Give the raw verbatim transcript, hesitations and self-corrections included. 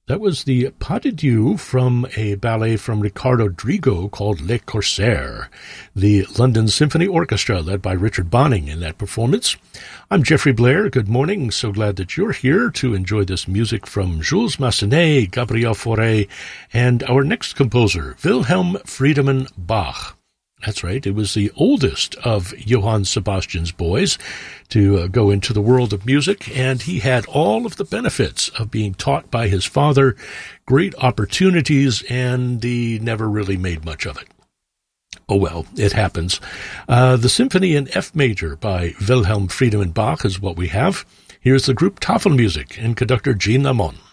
That was the Pas de Dieu from a ballet from Riccardo Drigo called Les Corsaires, the London Symphony Orchestra led by Richard Bonning in that performance. I'm Jeffrey Blair. Good morning. So glad that you're here to enjoy this music from Jules Massenet, Gabriel Fauré, and our next composer, Wilhelm Friedemann Bach. That's right. It was the oldest of Johann Sebastian's boys to uh, go into the world of music, and he had all of the benefits of being taught by his father, great opportunities, and he never really made much of it. Oh, well, it happens. Uh, the Symphony in F major by Wilhelm Friedemann Bach is what we have. Here's the group Tafelmusik and conductor Jean Lamont.